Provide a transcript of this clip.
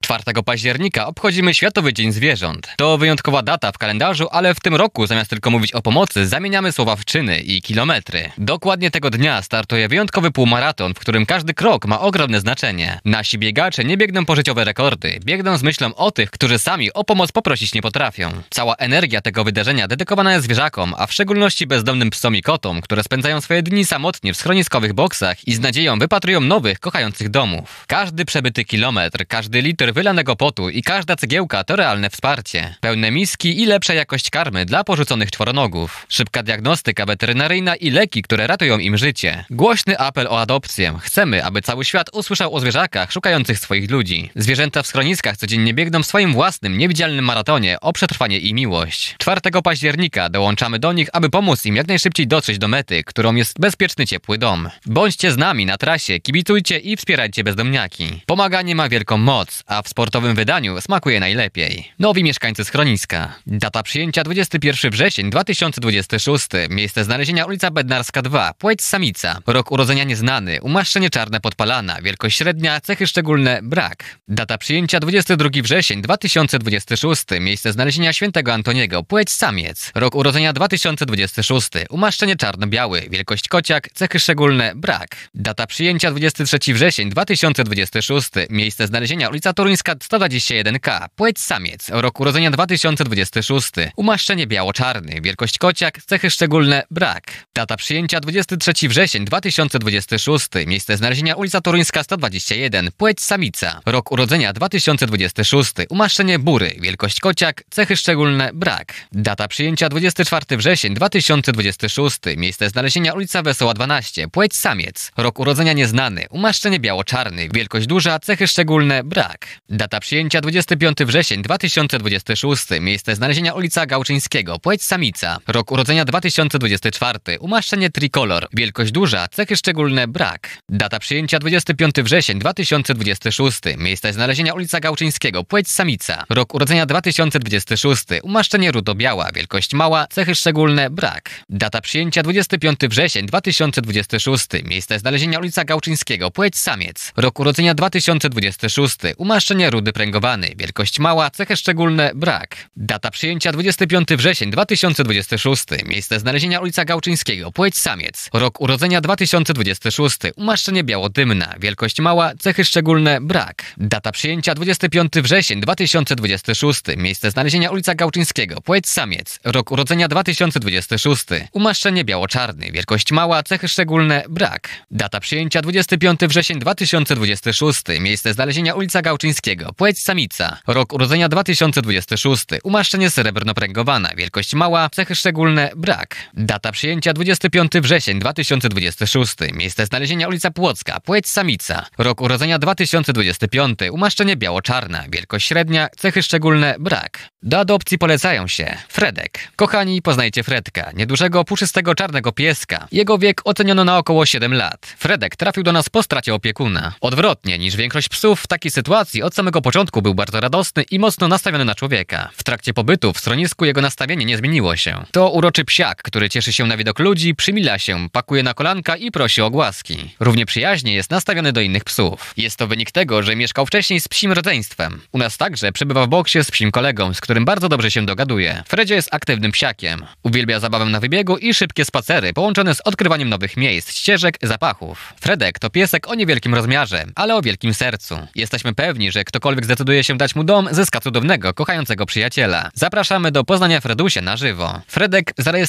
4 października obchodzimy Światowy Dzień Zwierząt. To wyjątkowa data w kalendarzu, ale w tym roku zamiast tylko mówić o pomocy, zamieniamy słowa w czyny i kilometry. Dokładnie tego dnia startuje wyjątkowy półmaraton, w którym każdy krok ma ogromne znaczenie. Nasi biegacze nie biegną po życiowe rekordy, biegną z myślą o tych, którzy sami o pomoc poprosić nie potrafią. Cała energia tego wydarzenia dedykowana jest zwierzakom, a w szczególności bezdomnym psom i kotom, które spędzają swoje dni samotnie w schroniskowych boksach i z nadzieją wypatrują nowych, kochających domów. Każdy przebyty kilometr, każdy litr wylanego potu i każda cegiełka to realne wsparcie. Pełne miski i lepsza jakość karmy dla porzuconych czworonogów. Szybka diagnostyka weterynaryjna i leki, które ratują im życie. Głośny apel o adopcję. Chcemy, aby cały świat usłyszał o zwierzakach szukających swoich ludzi. Zwierzęta w schroniskach codziennie biegną w swoim własnym, niewidzialnym maratonie o przetrwanie i miłość. 4 października dołączamy do nich, aby pomóc im jak najszybciej dotrzeć do mety, którą jest bezpieczny, ciepły dom. Bądźcie z nami na trasie, kibicujcie i wspierajcie bezdomniaki. Pomaganie ma wielką moc, a w sportowym wydaniu smakuje najlepiej. Nowi mieszkańcy schroniska. Data przyjęcia 21 wrzesień 2026. Miejsce znalezienia ulica Bednarska 2, płeć samica. Rok urodzenia nieznany, umaszczenie czarne podpalana, wielkość średnia, cechy szczególne brak. Data przyjęcia 22 wrzesień 2026. Miejsce znalezienia świętego Antoniego, płeć samiec. Rok urodzenia 2026. Umaszczenie czarno-biały, wielkość kociak, cechy szczególne brak. Data przyjęcia 23 wrzesień 2026. Miejsce znalezienia ulica Toruńska 121K, płeć samiec. Rok urodzenia 2026. Umaszczenie biało-czarny, wielkość kociak, cechy szczególne brak. Data przyjęcia 23 wrzesień 2026. Miejsce znalezienia ulica Toruńska 121, płeć samica. Rok urodzenia 2026. Umaszczenie bury, wielkość kociak, cechy szczególne brak. Data przyjęcia 24 wrzesień 2026. Miejsce znalezienia ulica Wesoła 12, płeć samiec. Rok urodzenia nieznany, umaszczenie biało-czarny, wielkość duża, cechy szczególne brak. Data przyjęcia 25 wrzesień 2026. Miejsce znalezienia ulica Gałczyńskiego, płeć samica. Rok urodzenia 2024. Umaszczenie trikolor, wielkość duża, cechy szczególne brak. Data przyjęcia 25 wrzesień 2026. Miejsce znalezienia ulica Gałczyńskiego, płeć samica. Rok urodzenia 2026. Umaszczenie rudo-biała, wielkość mała, cechy szczególne brak. Data przyjęcia 25 wrzesień 2026. Miejsce znalezienia ulica Gałczyńskiego, płeć samiec. Rok urodzenia 2026. Umaszczenie rudy pręgowany, wielkość mała, cechy szczególne brak. Data przyjęcia 25 wrzesień 2026. Miejsce znalezienia ulica Gałczyńskiego, płeć samiec. Rok urodzenia 2026. Umaszczenie białodymna, wielkość mała, cechy szczególne brak. Data przyjęcia 25 wrzesień 2026. Miejsce znalezienia ulica Gałczyńskiego, płeć samiec. Rok urodzenia 2026. Umaszczenie biało-czarny, wielkość mała, cechy szczególne brak. Data przyjęcia 25 wrzesień 2026. Miejsce znalezienia ulica Gałczyńskiego, płeć samica. Rok urodzenia 2026. Umaszczenie srebrno-pręgowana, wielkość mała, cechy szczególne brak. Data przyjęcia 25 wrzesień 2026. Miejsce znalezienia ulica Płocka, płeć samica. Rok urodzenia 2025. Umaszczenie biało-czarna, wielkość średnia, cechy szczególne brak. Do adopcji polecają się Fredek. Kochani, poznajcie Fredka, niedużego, puszystego czarnego pieska. Jego wiek oceniono na około 7 lat. Fredek trafił do nas po stracie opiekuna. Odwrotnie niż większość psów, w takiej sytuacji od samego początku był bardzo radosny i mocno nastawiony na człowieka. W trakcie pobytu w schronisku jego nastawienie nie zmieniło się. To uroczy psiak, który cieszy się na widok ludzi, przymila się, pakuje na kolanka i prosi o głaski. Równie przyjaźnie jest nastawiony do innych psów. Jest to wynik tego, że mieszkał wcześniej z psim rodzeństwem. U nas także przebywa w boksie z psim kolegą, z którym bardzo dobrze się dogaduje. Fredzio jest aktywnym psiakiem. Uwielbia zabawę na wybiegu i szybkie spacery, połączone z odkrywaniem nowych miejsc, ścieżek, zapachów. Fredek to piesek o niewielkim rozmiarze, ale o wielkim sercu. Jesteśmy pewni, że ktokolwiek zdecyduje się dać mu dom, zyska cudownego, kochającego przyjaciela. Zapraszamy do poznania Fredusia na żywo. Fredek zarejestrował